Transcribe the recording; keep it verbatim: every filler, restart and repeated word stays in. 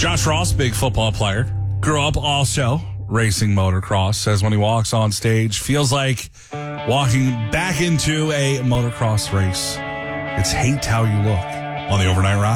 Josh Ross, big football player, grew up also racing motocross, says when he walks on stage, feels like walking back into a motocross race. It's Hate How You Look on the Overnight Ride.